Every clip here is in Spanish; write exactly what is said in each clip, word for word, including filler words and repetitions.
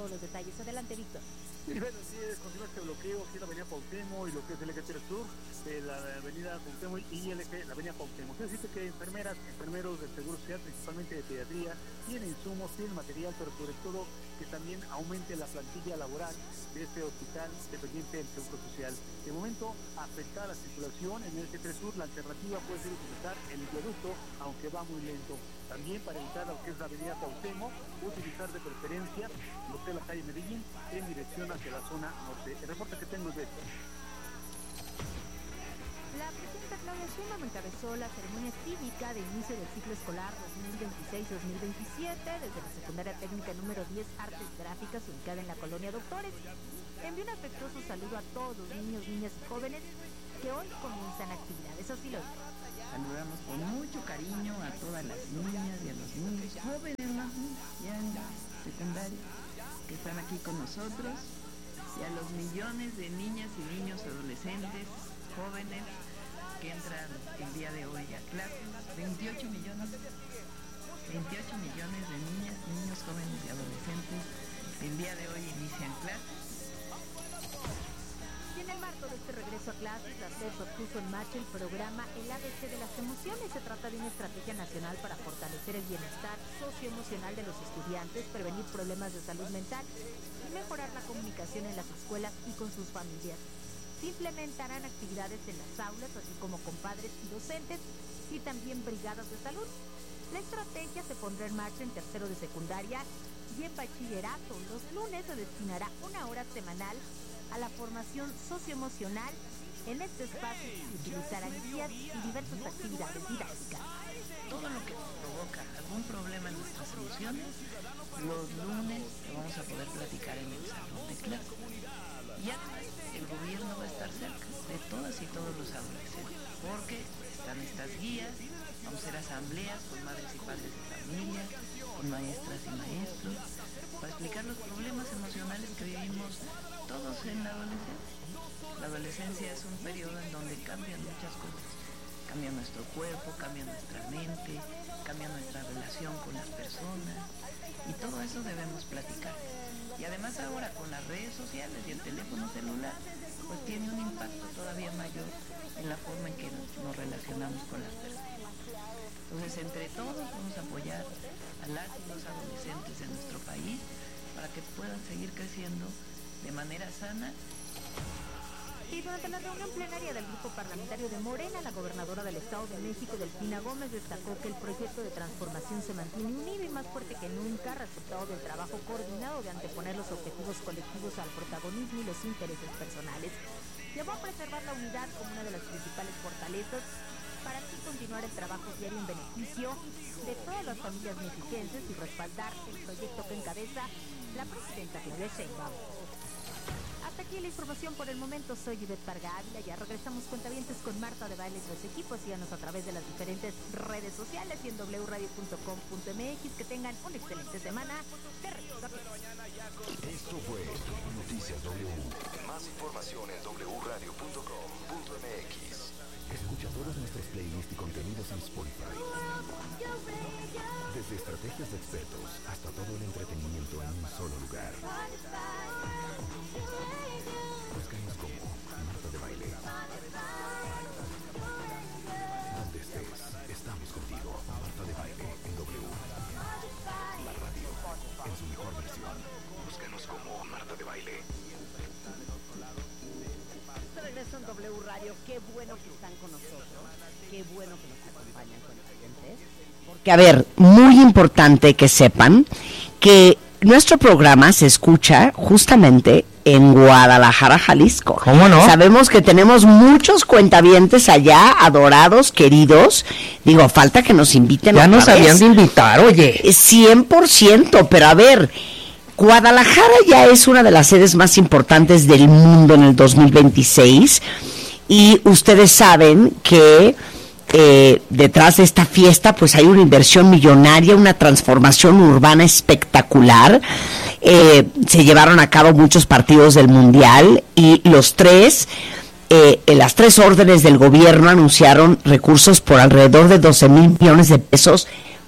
los detalles. Adelante, Víctor. Sí, bueno, sí, continúa este bloqueo aquí en la avenida Cuauhtémoc y lo que es el eje tres sur, de la avenida Cuauhtémoc y el eje, la avenida Cuauhtémoc. Quiero decirte que enfermeras, enfermeros del Seguro Social, principalmente de pediatría, tienen insumos, tienen material, pero sobre todo que también aumente la plantilla laboral de este hospital dependiente del Seguro Social. De momento, afectada la circulación en el eje tres sur, la alternativa puede ser utilizar el viaducto, aunque va muy lento. También para evitar lo que es la avenida Cuauhtémoc, utilizar de preferencia lo que es la calle Medellín en dirección hacia la zona norte. El reporte que tengo es de esto. La presidenta Claudia Sheinbaum encabezó la ceremonia cívica de inicio del ciclo escolar dos mil veintiséis dos mil veintisiete desde la secundaria técnica número diez Artes Gráficas, ubicada en la colonia Doctores. Envió un afectuoso saludo a todos los niños, niñas y jóvenes que hoy comienzan actividades. Así lo dijo. Saludamos con mucho cariño a todas las niñas y a los niños jóvenes, más ya en la secundaria, que están aquí con nosotros, y a los millones de niñas y niños, adolescentes, jóvenes, que entran el día de hoy a clases. veintiocho millones, veintiocho millones de niñas, niños, jóvenes y adolescentes el día de hoy inician clases. Y en el marco de este regreso a clases, la SEP puso en marcha el programa El A B C de las Emociones. Se trata de una estrategia nacional para fortalecer el bienestar socioemocional de los estudiantes, prevenir problemas de salud mental y mejorar la comunicación en las escuelas y con sus familias. Se implementarán actividades en las aulas, así como con padres y docentes, y también brigadas de salud. La estrategia se pondrá en marcha en tercero de secundaria y en bachillerato. Los lunes se destinará una hora semanal a la formación socioemocional. En este espacio se utilizarán guías y diversas actividades didácticas. Todo lo que provoca algún problema en nuestras emociones, los lunes lo vamos a poder platicar en el salón de clase. Y además el gobierno va a estar cerca de todas y todos los adolescentes, porque están estas guías, vamos a hacer asambleas con madres y padres de familia, con maestras y maestros, para explicar los problemas emocionales que vivimos todos en la adolescencia. La adolescencia es un periodo en donde cambian muchas cosas. Cambia nuestro cuerpo, cambia nuestra mente, cambia nuestra relación con las personas, y todo eso debemos platicar. Y además ahora con las redes sociales y el teléfono celular, pues tiene un impacto todavía mayor en la forma en que nos, nos relacionamos con las personas. Entonces, entre todos vamos a apoyar a las y los adolescentes de nuestro país para que puedan seguir creciendo de manera sana. Y durante la reunión plenaria del Grupo Parlamentario de Morena, la gobernadora del Estado de México, Delfina Gómez, destacó que el proyecto de transformación se mantiene unido y más fuerte que nunca, resultado del trabajo coordinado de anteponer los objetivos colectivos al protagonismo y los intereses personales. Llamó a preservar la unidad como una de las principales fortalezas para así continuar el trabajo diario en beneficio de todas las familias mexiquenses y respaldar el proyecto que encabeza la presidenta Claudia Sheinbaum. Hasta aquí la información por el momento. Soy Ivette Parga Ávila. Ya regresamos, cuentavientes, con Marta de Baile y los equipos. Síganos a través de las diferentes redes sociales y en doble u radio punto com punto m x. Que tengan una excelente semana. De regreso a clases. Esto fue Noticias W. Más información en doble u radio punto com punto m x. Escucha todos nuestros playlists y contenidos en Spotify. Desde estrategias de expertos hasta todo el entretenimiento en un solo lugar. Búscanos como Marta de Baile. Donde estés, estamos contigo. Marta de Baile en W. La radio en su mejor versión. Búscanos como Marta de Baile. De regreso en W Radio. Qué bueno que están con nosotros. Qué bueno que nos acompañan con clientes. Porque, a ver, muy importante que sepan que nuestro programa se escucha justamente en Guadalajara, Jalisco. ¿Cómo no? Sabemos que tenemos muchos cuentavientes allá, adorados, queridos. Digo, falta que nos inviten. Ya nos vez. habían de invitar, oye. cien por ciento, pero a ver, Guadalajara ya es una de las sedes más importantes del mundo en el dos mil veintiséis y ustedes saben que Eh, detrás de esta fiesta pues hay una inversión millonaria, una transformación urbana espectacular. Eh, se llevaron a cabo muchos partidos del Mundial y los tres, eh, las tres órdenes del gobierno anunciaron recursos por alrededor de doce mil millones de pesos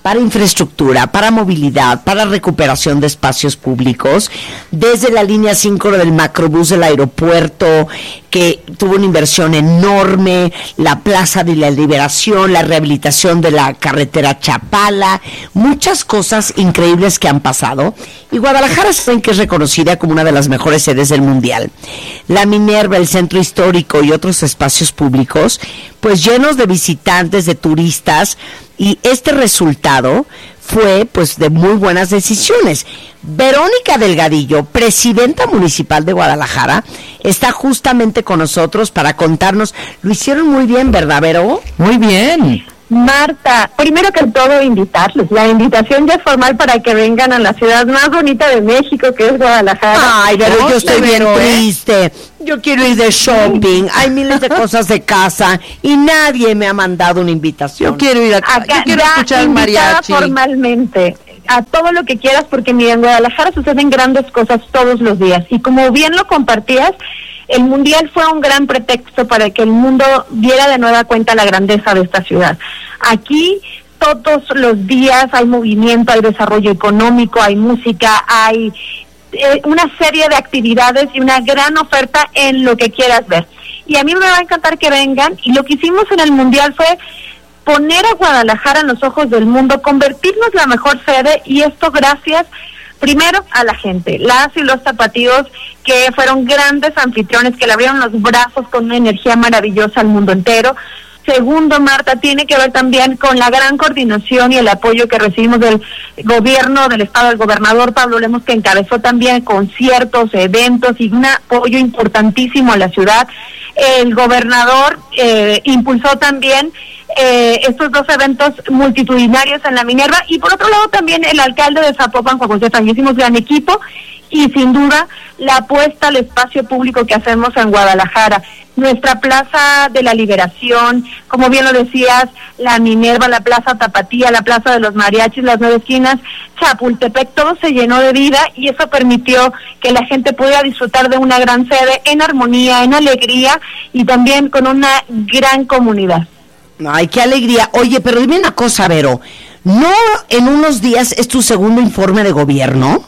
para infraestructura, para movilidad, para recuperación de espacios públicos, desde la línea cinco del macrobús del aeropuerto, que tuvo una inversión enorme, la Plaza de la Liberación, la rehabilitación de la carretera Chapala, muchas cosas increíbles que han pasado. Y Guadalajara saben que es reconocida como una de las mejores sedes del mundial. La Minerva, el centro histórico y otros espacios públicos, pues llenos de visitantes, de turistas, y este resultado fue pues de muy buenas decisiones. Verónica Delgadillo, presidenta municipal de Guadalajara, está justamente con nosotros para contarnos. Lo hicieron muy bien, ¿verdad, Vero? Muy bien. Marta, primero que todo invitarlos. La invitación ya es formal para que vengan a la ciudad más bonita de México, que es Guadalajara. Ay, pero yo estoy bien triste. Yo quiero ir de shopping. Hay miles de cosas de casa y nadie me ha mandado una invitación. Yo quiero ir a Acá, yo quiero ya escuchar el invitada mariachi. formalmente a todo lo que quieras, porque mira, en Guadalajara suceden grandes cosas todos los días. Y como bien lo compartías, el Mundial fue un gran pretexto para que el mundo viera de nueva cuenta la grandeza de esta ciudad. Aquí todos los días hay movimiento, hay desarrollo económico, hay música, hay eh, una serie de actividades y una gran oferta en lo que quieras ver. Y a mí me va a encantar que vengan, y lo que hicimos en el Mundial fue poner a Guadalajara en los ojos del mundo, convertirnos en la mejor sede, y esto gracias primero a la gente, las y los tapatíos, que fueron grandes anfitriones, que le abrieron los brazos con una energía maravillosa al mundo entero. Segundo, Marta, tiene que ver también con la gran coordinación y el apoyo que recibimos del gobierno del estado, del gobernador Pablo Lemos, que encabezó también conciertos, eventos y un apoyo importantísimo a la ciudad. El gobernador eh, impulsó también Eh, estos dos eventos multitudinarios en la Minerva, y por otro lado también el alcalde de Zapopan, Juan José Fran. Hicimos gran equipo, y sin duda la apuesta al espacio público que hacemos en Guadalajara, nuestra Plaza de la Liberación, como bien lo decías, la Minerva, la Plaza Tapatía, la Plaza de los Mariachis, las Nueve Esquinas, Chapultepec, todo se llenó de vida, y eso permitió que la gente pudiera disfrutar de una gran sede en armonía, en alegría, y también con una gran comunidad. Ay, qué alegría. Oye, pero dime una cosa, Vero. ¿No en unos días es tu segundo informe de gobierno?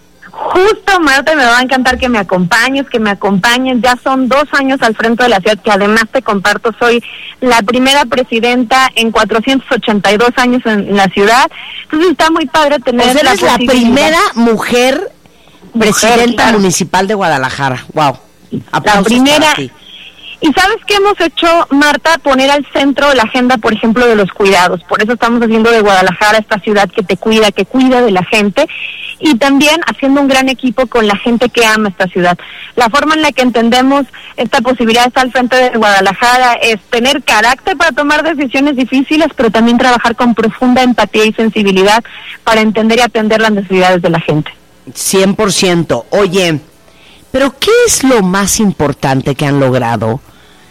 Justo, Marta, me va a encantar que me acompañes, que me acompañen. Ya son dos años al frente de la ciudad, que además te comparto, soy la primera presidenta en cuatrocientos ochenta y dos años en, en la ciudad. Entonces está muy padre tener... O sea, eres la, la primera mujer presidenta mujer, claro. municipal de Guadalajara. Wow. La primera... Y ¿sabes qué hemos hecho, Marta? Poner al centro la agenda, por ejemplo, de los cuidados. Por eso estamos haciendo de Guadalajara esta ciudad que te cuida, que cuida de la gente, y también haciendo un gran equipo con la gente que ama esta ciudad. La forma en la que entendemos esta posibilidad de estar al frente de Guadalajara es tener carácter para tomar decisiones difíciles, pero también trabajar con profunda empatía y sensibilidad para entender y atender las necesidades de la gente. cien por ciento. Oye, ¿pero qué es lo más importante que han logrado?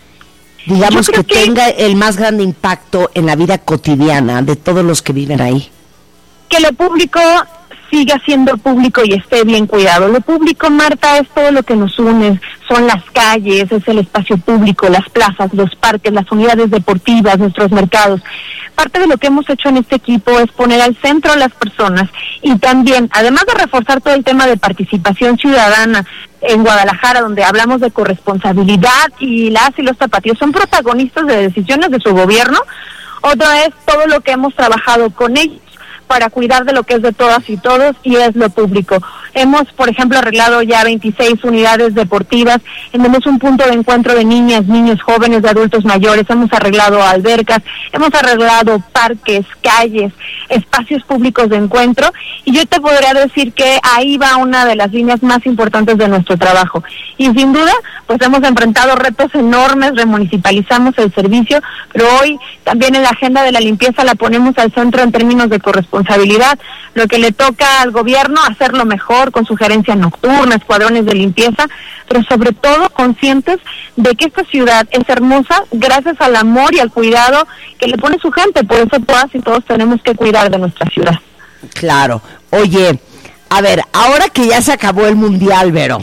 Digamos que, que tenga el más grande impacto en la vida cotidiana de todos los que viven ahí. Que lo público siga siendo público y esté bien cuidado. Lo público, Marta, es todo lo que nos une, son las calles, es el espacio público, las plazas, los parques, las unidades deportivas, nuestros mercados. Parte de lo que hemos hecho en este equipo es poner al centro a las personas, y también, además de reforzar todo el tema de participación ciudadana en Guadalajara, donde hablamos de corresponsabilidad, y las y los tapatíos son protagonistas de decisiones de su gobierno. Otra es todo lo que hemos trabajado con ellos para cuidar de lo que es de todas y todos, y es lo público. Hemos, por ejemplo, arreglado ya veintiséis unidades deportivas, tenemos un punto de encuentro de niñas, niños, jóvenes, de adultos mayores, hemos arreglado albercas, hemos arreglado parques, calles, espacios públicos de encuentro, y yo te podría decir que ahí va una de las líneas más importantes de nuestro trabajo. Y sin duda, pues hemos enfrentado retos enormes, remunicipalizamos el servicio, pero hoy también en la agenda de la limpieza la ponemos al centro en términos de corresponsabilidad. Lo que le toca al gobierno, hacerlo mejor, con sugerencias nocturnas, escuadrones de limpieza, pero sobre todo conscientes de que esta ciudad es hermosa gracias al amor y al cuidado que le pone su gente. Por eso todas y todos tenemos que cuidar de nuestra ciudad. Claro. Oye, a ver, ahora que ya se acabó el Mundial, Vero,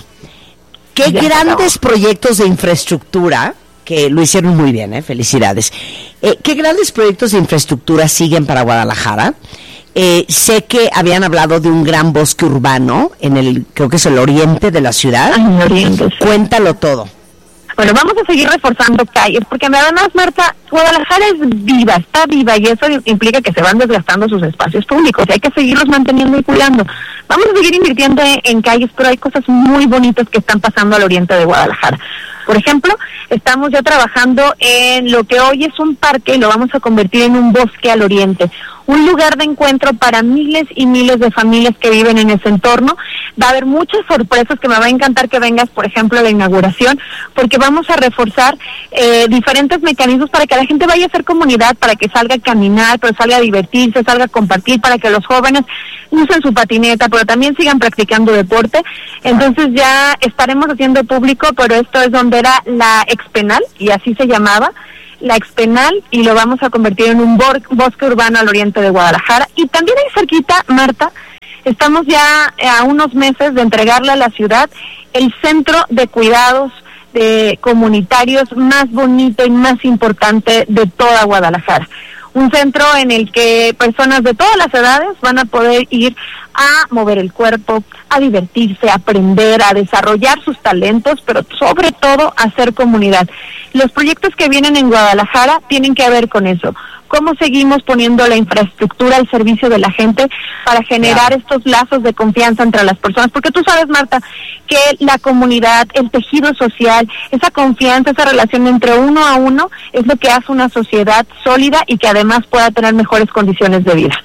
qué ya grandes proyectos de infraestructura, que lo hicieron muy bien, ¿eh? Felicidades. Eh, ¿Qué grandes proyectos de infraestructura siguen para Guadalajara? Eh, sé que habían hablado de un gran bosque urbano en el, creo que es el oriente de la ciudad. Ah, en el oriente, sí. Cuéntalo todo. Bueno, vamos a seguir reforzando calles, porque además, Marta, Guadalajara es viva, está viva, y eso implica que se van desgastando sus espacios públicos, y hay que seguirlos manteniendo y cuidando. Vamos a seguir invirtiendo en, en calles, pero hay cosas muy bonitas que están pasando al oriente de Guadalajara. Por ejemplo, estamos ya trabajando en lo que hoy es un parque y lo vamos a convertir en un bosque al oriente, un lugar de encuentro para miles y miles de familias que viven en ese entorno. Va a haber muchas sorpresas que me va a encantar que vengas, por ejemplo, a la inauguración, porque vamos a reforzar eh, diferentes mecanismos para que la gente vaya a hacer comunidad, para que salga a caminar, pero salga a divertirse, salga a compartir, para que los jóvenes usen su patineta, pero también sigan practicando deporte. Entonces ya estaremos haciendo público, pero esto es donde era la Expenal, y así se llamaba, la Expenal, y lo vamos a convertir en un bosque urbano al oriente de Guadalajara. Y también ahí cerquita, Marta, estamos ya a unos meses de entregarle a la ciudad el centro de cuidados de comunitarios más bonito y más importante de toda Guadalajara. Un centro en el que personas de todas las edades van a poder ir a mover el cuerpo, a divertirse, a aprender, a desarrollar sus talentos, pero sobre todo a hacer comunidad. Los proyectos que vienen en Guadalajara tienen que ver con eso. Cómo seguimos poniendo la infraestructura al servicio de la gente para generar claro. estos lazos de confianza entre las personas, porque tú sabes, Marta, que la comunidad, el tejido social, esa confianza, esa relación entre uno a uno es lo que hace una sociedad sólida y que además pueda tener mejores condiciones de vida.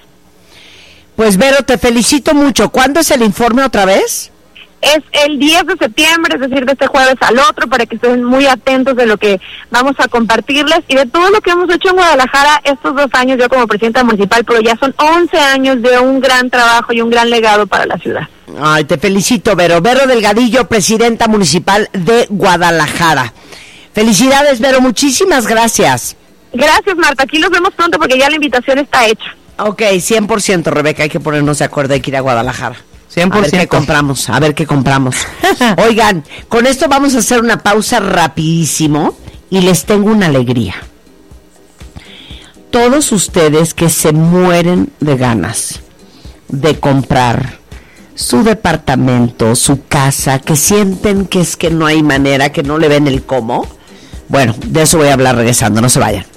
Pues Vero, te felicito mucho. ¿Cuándo es el informe otra vez? Es el diez de septiembre, es decir, de este jueves al otro, para que estén muy atentos de lo que vamos a compartirles y de todo lo que hemos hecho en Guadalajara estos dos años, yo como presidenta municipal, pero ya son once años de un gran trabajo y un gran legado para la ciudad. Ay, te felicito, Vero. Vero Delgadillo, presidenta municipal de Guadalajara. Felicidades, Vero, muchísimas gracias. Gracias, Marta. Aquí los vemos pronto porque ya la invitación está hecha. Ok, cien por ciento, Rebeca, hay que ponernos de acuerdo, hay que ir a Guadalajara. cien por ciento. A ver qué compramos, a ver qué compramos. Oigan, con esto vamos a hacer una pausa rapidísimo y les tengo una alegría. Todos ustedes que se mueren de ganas de comprar su departamento, su casa, que sienten que es que no hay manera, que no le ven el cómo, bueno, de eso voy a hablar regresando, no se vayan.